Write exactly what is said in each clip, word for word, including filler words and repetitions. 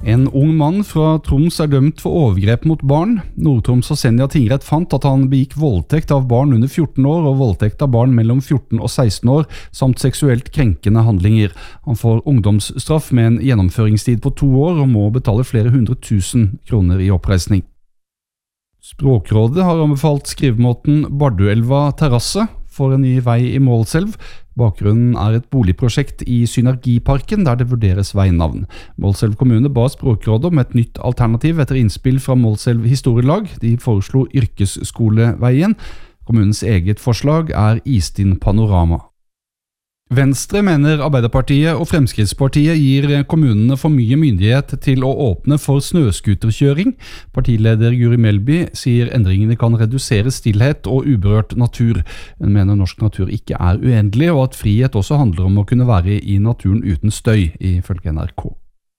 En ung mann fra Troms er dømt for overgrep mot barn. Nord-Troms og Senja tingrett fant at han begikk voldtekt av barn under fjorten år og voldtekt av barn mellom fjorten og seksten år, samt seksuelt krenkende handlinger. Han får ungdomsstraff med en gjennomføringstid på to år og må betale flere hundre tusen kroner i oppreisning. Språkrådet har anbefalt skrivemåten Barduelva terrasse for en ny vei i Målselv. Bakgrunnen er et boligprosjekt i Synergiparken der det vurderes veinavn. Målselv kommune ba Språkrådet om et nytt alternativ etter innspill fra Målselv historielag. De foreslo yrkesskoleveien. Kommunens eget forslag er Istin Panorama. Venstre mener Arbeiderpartiet og Fremskrittspartiet gir kommunene for mye myndighet til å åpne for snøskuterkjøring. Partileder Guri Melby sier endringene kan redusere stillhet og uberørt natur. Hun mener norsk natur ikke er uendelig, og at frihet også handler om å kunne være i naturen uten støy, ifølge N R K.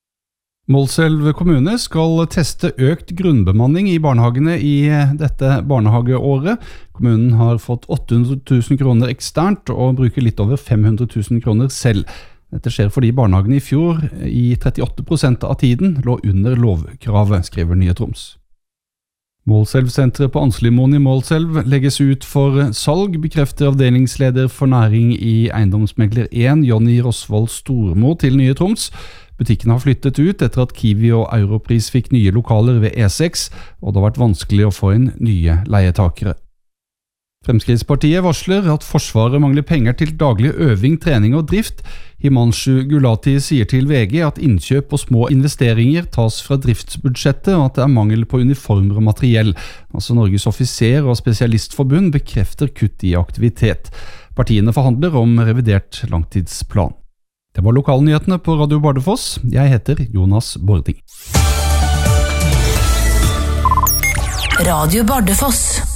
Målselv kommune skal teste økt grunnbemanning i barnehagene i dette barnehageåret. Kommunen har fått åtte hundre tusen kroner eksternt og bruker litt over fem hundre tusen kroner selv. Dette skjer fordi barnehagene i fjor i trettiåtte prosent av tiden lå under lovkravet, skriver Nye Troms. Målselv-senteret på Anslimoen i Målselv legges ut for salg, bekrefter avdelingsleder for næring i Eiendomsmegler én, Jonny Rosvold Stormo, til Nye Troms. Butikken har flyttet ut etter at Kiwi og Europris fikk nye lokaler ved E seks, og det har vært vanskelig å få inn nye leietakere. Fremskrittspartiet varsler at Forsvaret mangler penger til daglig øving, trening og drift. Himanshu Gulati sier til V G at innkjøp og små investeringer tas fra driftsbudsjettet, og at det er mangel på uniformer og materiell. Altså Norges offiser- og spesialistforbund bekrefter kutt i aktivitet. Partiene forhandler om revidert langtidsplan. Det var lokalnyhetene på Radio Bardufoss. Jeg heter Jonas Bording. Radio Bardufoss.